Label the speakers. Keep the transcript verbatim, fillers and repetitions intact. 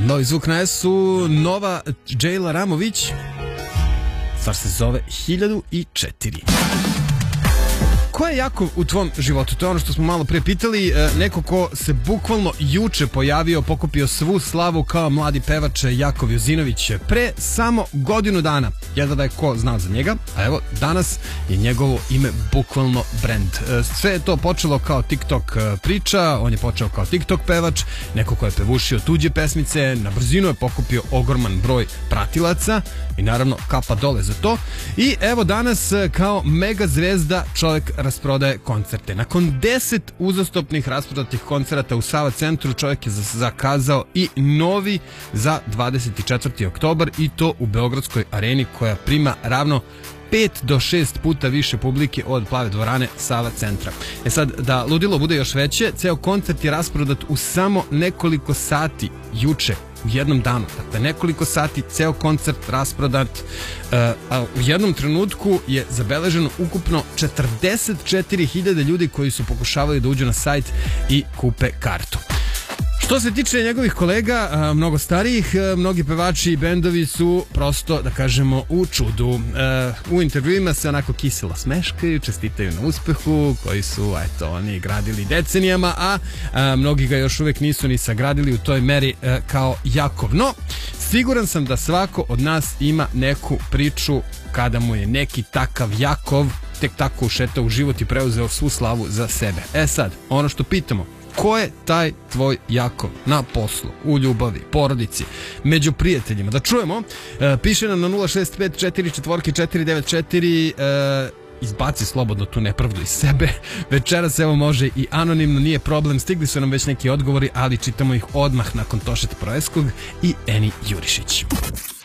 Speaker 1: Novi zvuk na S-u, nova Džejla Ramović. Stvar se zove hiljadu četiri. Ko je Jakov u tvom životu? To je ono što smo malo prije pitali. Neko ko se bukvalno juče pojavio, pokupio svu slavu kao mladi pevač Jakov Jozinović pre samo godinu dana. Jedva da je ko znao za njega, a evo danas je njegovo ime bukvalno brand. Sve je to počelo kao TikTok priča, on je počeo kao TikTok pevač, neko ko je pevušio tuđe pesmice, na brzinu je pokupio ogroman broj pratilaca i naravno kapa dole za to. I evo danas kao mega zvezda čovjek rasprodaje koncerte. Nakon deset uzastopnih rasprodatih koncerata u Sava centru čovjek je zakazao i novi za dvadeset četvrti oktobar i to u Beogradskoj areni koja prima ravno pet do šest puta više publike od Plave dvorane Sava centra. E sad, da ludilo bude još veće, ceo koncert je rasprodat u samo nekoliko sati juče, u jednom danu. Dakle, nekoliko sati, ceo koncert rasprodat, a u jednom trenutku je zabeleženo ukupno četrdeset četiri hiljade ljudi koji su pokušavali da uđu na sajt i kupe kartu. Što se tiče njegovih kolega, mnogo starijih, mnogi pevači i bendovi su prosto, da kažemo, u čudu. U intervjuima se onako kiselo smeškaju, čestitaju na uspehu koji su, eto, oni gradili decenijama, a mnogi ga još uvek nisu ni sagradili u toj meri kao Jakov. No, siguran sam da svako od nas ima neku priču kada mu je neki takav Jakov tek tako ušetao u život i preuzeo svu slavu za sebe. E sad, ono što pitamo, ko je taj tvoj Jakov na poslu, u ljubavi, porodici, među prijateljima? Da čujemo, e, piše nam na nula šest pet četiri četiri četiri devet četiri, e, izbaci slobodno tu nepravdu iz sebe. Večeras evo može i anonimno, nije problem, stigli su nam već neki odgovori, ali čitamo ih odmah nakon Tošeta Proeskog i Eni Jurišić.